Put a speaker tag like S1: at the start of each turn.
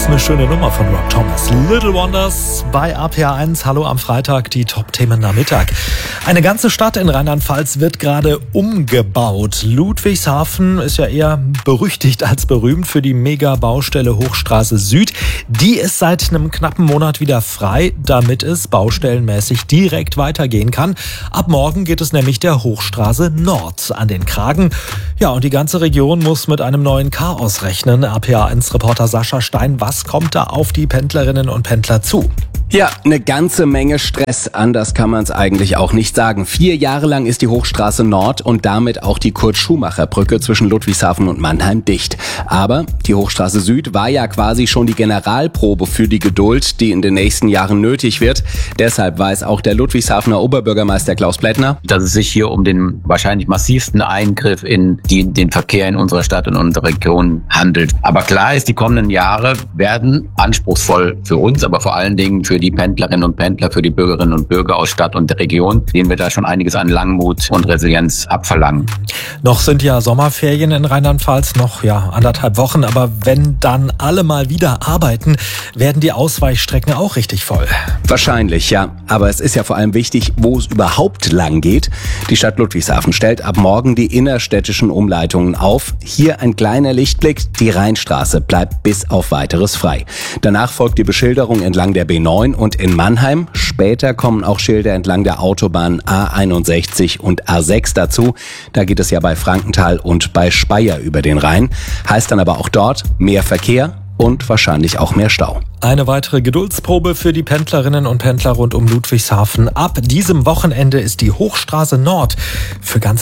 S1: ist eine schöne Nummer von Rob Thomas. Little Wonders bei RPA1. Hallo am Freitag, die Top-Themen am Mittag. Eine ganze Stadt in Rheinland-Pfalz wird gerade umgebaut. Ludwigshafen ist ja eher berüchtigt als berühmt für die Mega-Baustelle Hochstraße Süd. Die ist seit einem knappen Monat wieder frei, damit es baustellenmäßig direkt weitergehen kann. Ab morgen geht es nämlich der Hochstraße Nord an den Kragen. Ja, und die ganze Region muss mit einem neuen Chaos rechnen. RPA1-Reporter Sascha Stein, was kommt da auf die Pendlerinnen und Pendler zu?
S2: Ja, eine ganze Menge Stress. Anders kann man es eigentlich auch nicht sagen. 4 Jahre lang ist die Hochstraße Nord und damit auch die Kurt-Schumacher-Brücke zwischen Ludwigshafen und Mannheim dicht. Aber die Hochstraße Süd war ja quasi schon die Generalprobe für die Geduld, die in den nächsten Jahren nötig wird. Deshalb weiß auch der Ludwigshafener Oberbürgermeister Klaus Plättner,
S3: dass es sich hier um den wahrscheinlich massivsten Eingriff in den Verkehr in unserer Stadt und unserer Region handelt. Aber klar ist, die kommenden Jahre werden anspruchsvoll für uns, aber vor allen Dingen für die Pendlerinnen und Pendler, für die Bürgerinnen und Bürger aus Stadt und der Region, denen wir da schon einiges an Langmut und Resilienz abverlangen.
S1: Noch sind ja Sommerferien in Rheinland-Pfalz, noch 1,5 Wochen, aber wenn dann alle mal wieder arbeiten, werden die Ausweichstrecken auch richtig voll.
S2: Wahrscheinlich, ja. Aber es ist ja vor allem wichtig, wo es überhaupt lang geht. Die Stadt Ludwigshafen stellt ab morgen die innerstädtischen Umleitungen auf. Hier ein kleiner Lichtblick, die Rheinstraße bleibt bis auf Weiteres frei. Danach folgt die Beschilderung entlang der B9 und in Mannheim. Später kommen auch Schilder entlang der Autobahnen A61 und A6 dazu. Da geht es ja bei Frankenthal und bei Speyer über den Rhein. Heißt dann aber auch dort mehr Verkehr und wahrscheinlich auch mehr Stau.
S1: Eine weitere Geduldsprobe für die Pendlerinnen und Pendler rund um Ludwigshafen. Ab diesem Wochenende ist die Hochstraße Nord für ganze